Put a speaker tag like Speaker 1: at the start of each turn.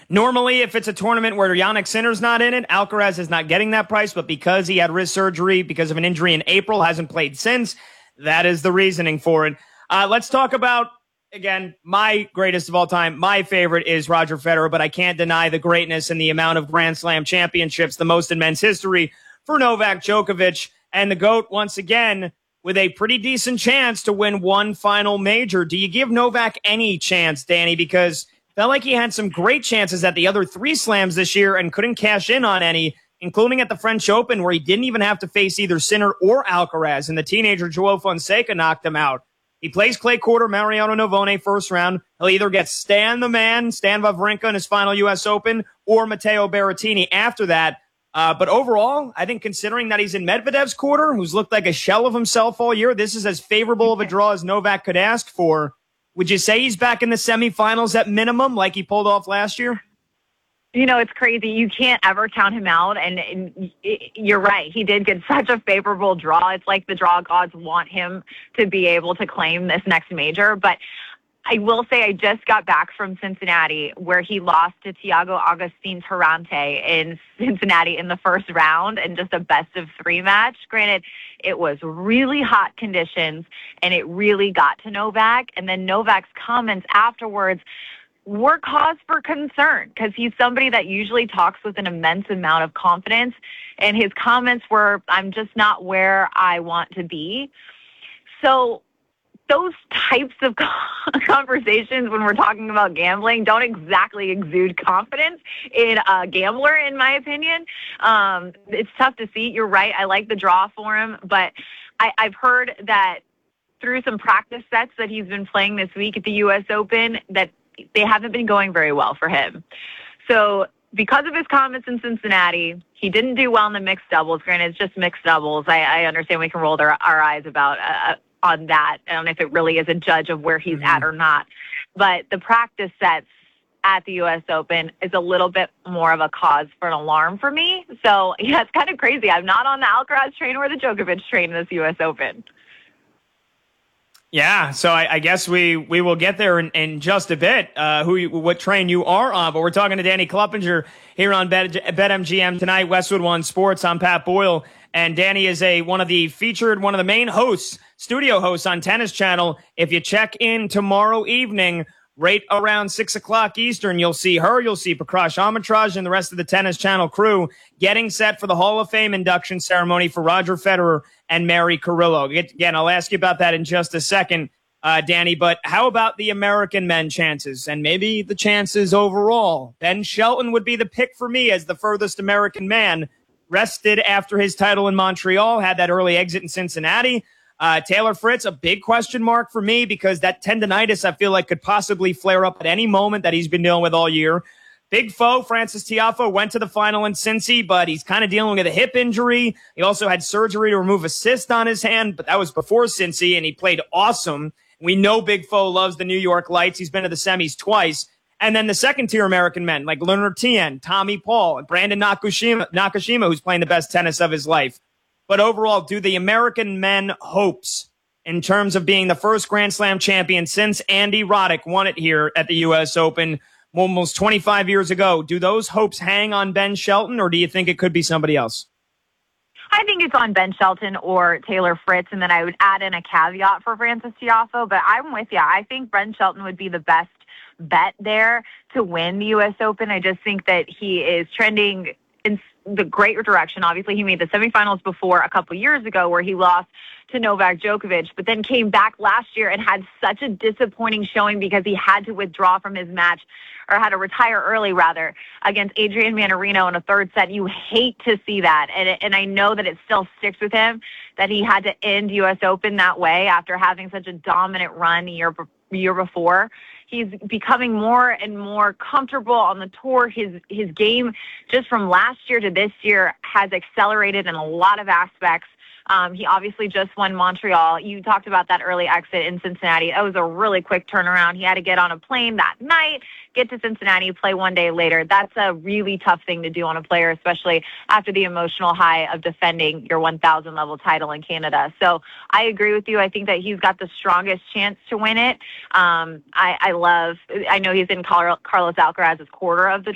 Speaker 1: Normally, if it's a tournament where Yannick Sinner's not in it, Alcaraz is not getting that price, but because he had wrist surgery because of an injury in April, hasn't played since, that is the reasoning for it. Let's talk about, again, my greatest of all time. My favorite is Roger Federer, but I can't deny the greatness and the amount of Grand Slam championships, the most in men's history, for Novak Djokovic. And the GOAT, once again, with a pretty decent chance to win one final major. Do you give Novak any chance, Danny? Because felt like he had some great chances at the other 3 slams this year and couldn't cash in on any, including at the French Open, where he didn't even have to face either Sinner or Alcaraz, and the teenager Joao Fonseca knocked him out. He plays clay quarter Mariano Navone first round. He'll either get Stan Wawrinka in his final U.S. Open, or Matteo Berrettini after that. But overall, I think considering that he's in Medvedev's quarter, who's looked like a shell of himself all year, this is as favorable of a draw as Novak could ask for. Would you say he's back in the semifinals at minimum, like he pulled off last year?
Speaker 2: You know, it's crazy. You can't ever count him out. And you're right. He did get such a favorable draw. It's like the draw gods want him to be able to claim this next major. But I will say I just got back from Cincinnati, where he lost to Thiago Agustin Tarante in Cincinnati in the first round, and just a best-of-3 match. Granted, it was really hot conditions, and it really got to Novak. And then Novak's comments afterwards were cause for concern, because he's somebody that usually talks with an immense amount of confidence. And his comments were, "I'm just not where I want to be." So those types of conversations, when we're talking about gambling, don't exactly exude confidence in a gambler, in my opinion. It's tough to see. You're right. I like the draw for him, but I've heard that through some practice sets that he's been playing this week at the U.S. Open, that they haven't been going very well for him. So because of his comments in Cincinnati, he didn't do well in the mixed doubles. Granted, it's just mixed doubles. I understand we can roll our eyes about on that. I don't know if it really is a judge of where he's at or not. But the practice sets at the U.S. Open is a little bit more of a cause for an alarm for me. So, yeah, it's kind of crazy. I'm not on the Alcaraz train or the Djokovic train in this U.S. Open.
Speaker 1: Yeah, so I guess we will get there in just a bit, what train you are on. But we're talking to Danny Kluppinger here on BetMGM tonight, Westwood One Sports. I'm Pat Boyle, and Danny is one of the main hosts, studio hosts on Tennis Channel. If you check in tomorrow evening, right around 6 o'clock Eastern, you'll see her, you'll see Prakash Amritraj and the rest of the Tennis Channel crew getting set for the Hall of Fame induction ceremony for Roger Federer and Mary Carrillo. Again, I'll ask you about that in just a second, Danny, but how about the American men chances and maybe the chances overall? Ben Shelton would be the pick for me as the furthest American man. Rested after his title in Montreal, had that early exit in Cincinnati. Taylor Fritz, a big question mark for me because that tendonitis I feel like could possibly flare up at any moment that he's been dealing with all year. Big foe, Francis Tiafoe, went to the final in Cincy, but he's kind of dealing with a hip injury. He also had surgery to remove a cyst on his hand, but that was before Cincy, and he played awesome. We know Big Foe loves the New York Lights. He's been to the semis twice. And then the second-tier American men, like Leonard Tien, Tommy Paul, and Brandon Nakashima, who's playing the best tennis of his life. But overall, do the American men hopes in terms of being the first Grand Slam champion since Andy Roddick won it here at the U.S. Open almost 25 years ago, do those hopes hang on Ben Shelton, or do you think it could be somebody else?
Speaker 2: I think it's on Ben Shelton or Taylor Fritz, and then I would add in a caveat for Francis Tiafoe, but I'm with you. I think Ben Shelton would be the best bet there to win the U.S. Open. I just think that he is trending in the great direction. Obviously, he made the semifinals before a couple years ago where he lost to Novak Djokovic, but then came back last year and had such a disappointing showing because he had to withdraw from his match, or had to retire early, rather, against Adrian Manarino in a third set. You hate to see that, and I know that it still sticks with him that he had to end U.S. Open that way after having such a dominant run year before. He's becoming more and more comfortable on the tour. His game, just from last year to this year, has accelerated in a lot of aspects. He obviously just won Montreal. You talked about that early exit in Cincinnati. That was a really quick turnaround. He had to get on a plane that night, get to Cincinnati, play one day later. That's a really tough thing to do on a player, especially after the emotional high of defending your 1,000 level title in Canada. So I agree with you. I think that he's got the strongest chance to win it. I know he's in Carlos Alcaraz's quarter of the